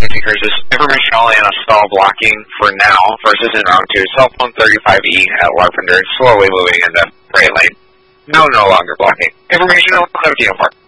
safety cruises. Information only on a stall blocking for now versus in round 2. Cell phone 35E at Larpenter, slowly moving into right lane. No longer blocking. Information on 1704.